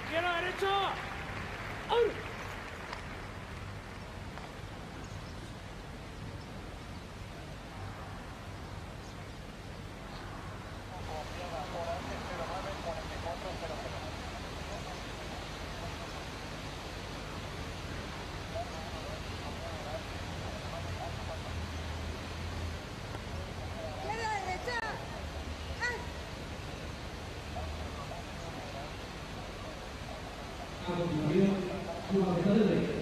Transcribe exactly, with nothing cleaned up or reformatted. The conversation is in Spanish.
izquierda, derecho. ¡Ay! A continuación, su majestad el rey.